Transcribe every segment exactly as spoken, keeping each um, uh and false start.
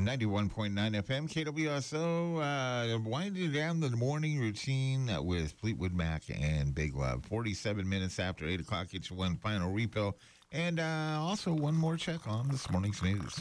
ninety-one point nine F M, K W S O, uh, winding down the morning routine with Fleetwood Mac and Big Love. forty-seven minutes after eight o'clock, get you one final refill. And uh, also one more check on this morning's news.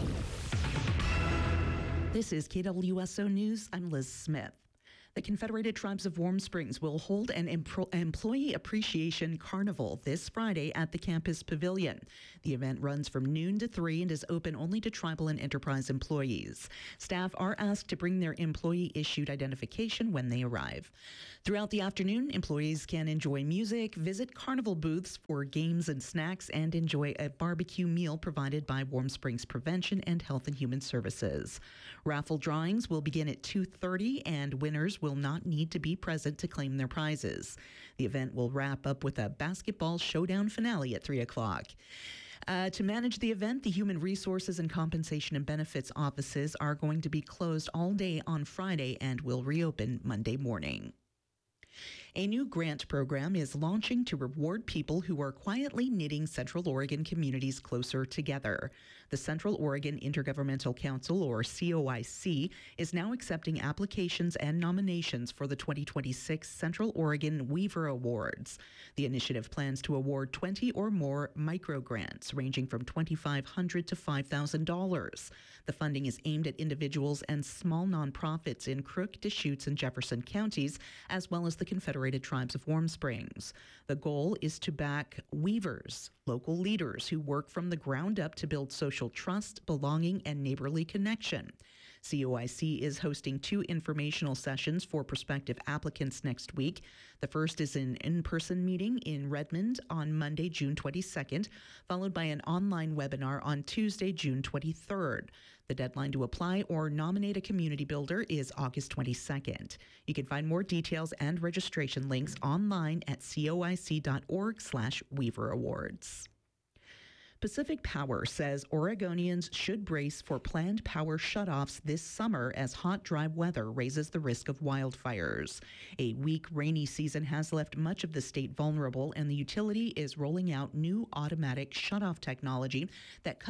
This is K W S O News. I'm Liz Smith. The Confederated Tribes of Warm Springs will hold an empro- Employee Appreciation Carnival this Friday at the campus pavilion. The event runs from noon to three and is open only to tribal and enterprise employees. Staff are asked to bring their employee-issued identification when they arrive. Throughout the afternoon, employees can enjoy music, visit carnival booths for games and snacks, and enjoy a barbecue meal provided by Warm Springs Prevention and Health and Human Services. Raffle drawings will begin at two thirty, and winners will not need to be present to claim their prizes. The event will wrap up with a basketball showdown finale at three o'clock. Uh, to manage the event, the Human Resources and Compensation and Benefits offices are going to be closed all day on Friday and will reopen Monday morning. A new grant program is launching to reward people who are quietly knitting Central Oregon communities closer together. The Central Oregon Intergovernmental Council, or C O I C, is now accepting applications and nominations for the twenty twenty-six Central Oregon Weaver Awards. The initiative plans to award twenty or more micro grants ranging from twenty-five hundred dollars to five thousand dollars. The funding is aimed at individuals and small nonprofits in Crook, Deschutes, and Jefferson counties, as well as the Confederated Tribes of Warm Springs. The goal is to back weavers, local leaders who work from the ground up to build social trust, belonging, and neighborly connection. C O I C is hosting two informational sessions for prospective applicants next week. The first is an in-person meeting in Redmond on Monday, June twenty-second, followed by an online webinar on Tuesday, June twenty-third. The deadline to apply or nominate a community builder is August twenty-second. You can find more details and registration links online at coic.org slash Weaver Awards. Pacific Power says Oregonians should brace for planned power shutoffs this summer as hot, dry weather raises the risk of wildfires. A weak, rainy season has left much of the state vulnerable, and the utility is rolling out new automatic shutoff technology that cuts